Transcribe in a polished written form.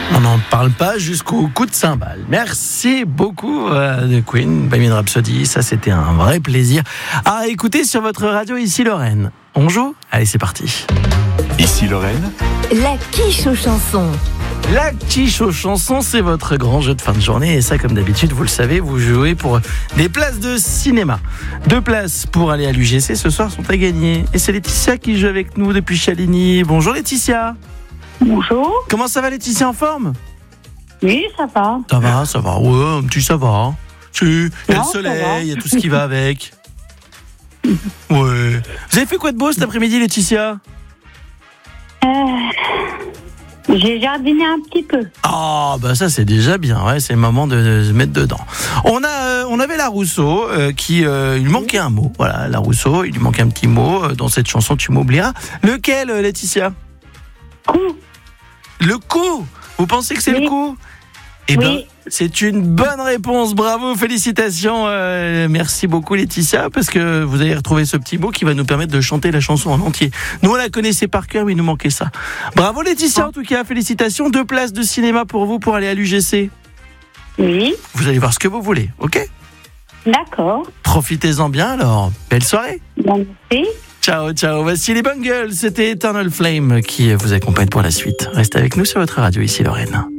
On n'en parle pas jusqu'au coup de cymbale. Merci beaucoup de Queen, Bohemian Rhapsody. Ça, c'était un vrai plaisir à écouter sur votre radio Ici Lorraine. On joue ? Allez, c'est parti. Ici Lorraine. La quiche aux chansons. La quiche aux chansons, c'est votre grand jeu de fin de journée. Et ça, comme d'habitude, vous le savez, vous jouez pour des places de cinéma. 2 places pour aller à l'UGC ce soir sont à gagner. Et c'est Laetitia qui joue avec nous depuis Chaligny. Bonjour Laetitia. Bonjour. Comment ça va Laetitia, en forme ? Oui, ça va. Ça va, ouais, un petit ça va. Si, il y a Non, le soleil, il y a tout ce qui va avec. Ouais. Vous avez fait quoi de beau cet après-midi Laetitia ? J'ai jardiné un petit peu. Ah, bah ça c'est déjà bien, ouais, c'est le moment de se mettre dedans. On avait la Rousseau qui il lui manquait un mot. Voilà, la Rousseau, il lui manquait un petit mot dans cette chanson Tu m'oublieras. Lequel Laetitia ? Coup. Le coup. Vous pensez que c'est Oui. le coup ? Eh Oui. ben, c'est une bonne réponse. Bravo, félicitations. Merci beaucoup Laetitia, parce que vous allez retrouver ce petit mot qui va nous permettre de chanter la chanson en entier. Nous, on la connaissait par cœur, mais il nous manquait ça. Bravo Laetitia, en tout cas, félicitations. 2 places de cinéma pour vous pour aller à l'UGC. Oui, Vous allez voir ce que vous voulez, ok ? d'accord. Profitez-en bien alors. Belle soirée. Bon, merci. Ciao, ciao. Voici les Bungles. C'était Eternal Flame qui vous accompagne pour la suite. Restez avec nous sur votre radio Ici Lorraine.